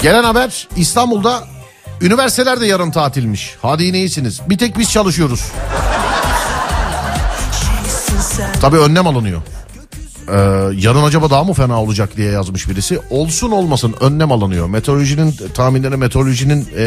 Gelen haber, İstanbul'da üniversiteler de yarın tatilmiş. Hadi yine iyisiniz. Bir tek biz çalışıyoruz. Tabii önlem alınıyor. Yarın acaba daha mı fena olacak diye yazmış birisi. Olsun olmasın önlem alınıyor. Meteorolojinin tahminleri, meteorolojinin